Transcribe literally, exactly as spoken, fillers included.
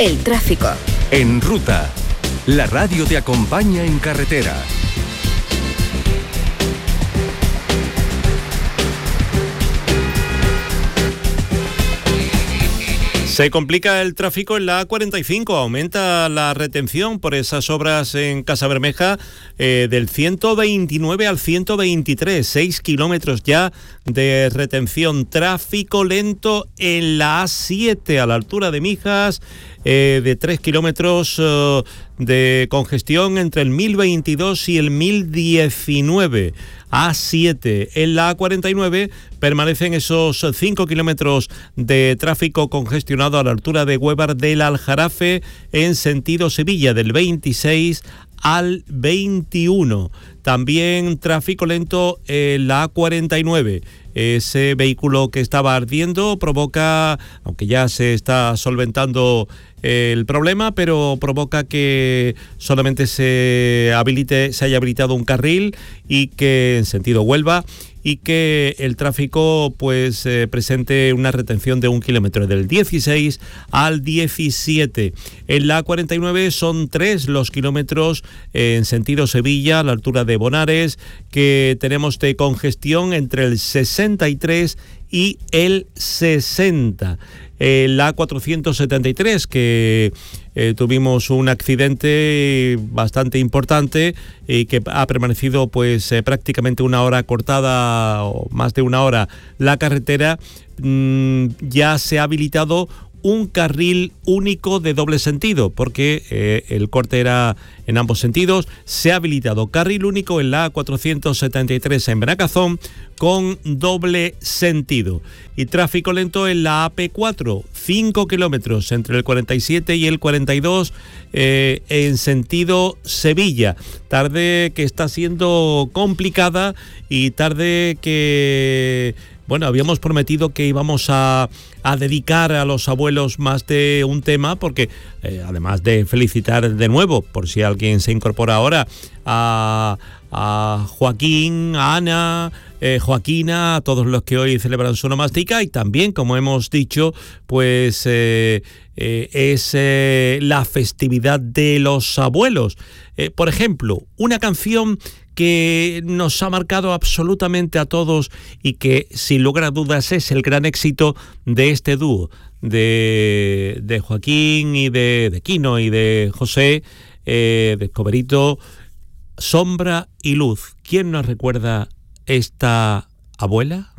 El tráfico. En Ruta, la radio te acompaña en carretera. Se complica el tráfico en la A cuarenta y cinco, aumenta la retención por esas obras en Casabermeja eh, del ciento veintinueve al ciento veintitrés, seis kilómetros ya de retención. Tráfico lento en la A siete a la altura de Mijas, eh, de tres kilómetros eh, de congestión entre el mil veintidós y el mil diecinueve. A siete. En la A cuarenta y nueve permanecen esos cinco kilómetros de tráfico congestionado a la altura de Huévar del Aljarafe en sentido Sevilla, del veintiséis al veintiuno. También tráfico lento en la A cuarenta y nueve. Ese vehículo que estaba ardiendo provoca, aunque ya se está solventando el problema, pero provoca que solamente se habilite, se haya habilitado un carril y que en sentido Huelva, y que el tráfico pues eh, presente una retención de un kilómetro del dieciséis al diecisiete. En la A cuarenta y nueve son tres los kilómetros eh, en sentido Sevilla, a la altura de Bonares, que tenemos de congestión entre el sesenta y tres y el sesenta. En la A cuatrocientos setenta y tres, que eh, tuvimos un accidente bastante importante y que ha permanecido pues eh, prácticamente una hora cortada, o más de una hora, la carretera. Mmm, ya se ha habilitado un carril único de doble sentido, porque eh, el corte era en ambos sentidos. Se ha habilitado carril único en la A cuatrocientos setenta y tres en Benacazón con doble sentido. Y tráfico lento en la A P cuatro, cinco kilómetros entre el cuarenta y siete y el cuarenta y dos eh, en sentido Sevilla. Tarde que está siendo complicada y tarde que... Bueno, habíamos prometido que íbamos a, a dedicar a los abuelos más de un tema, porque eh, además de felicitar de nuevo, por si alguien se incorpora ahora, a, a Joaquín, a Ana, eh, Joaquina, a todos los que hoy celebran su onomástica, y también, como hemos dicho, pues eh, eh, es eh, la festividad de los abuelos. Eh, por ejemplo, una canción que nos ha marcado absolutamente a todos y que sin lugar a dudas es el gran éxito de este dúo de, de Joaquín y de, de Quino y de José, eh, de Escoberito, Sombra y Luz. ¿Quién nos recuerda esta abuela?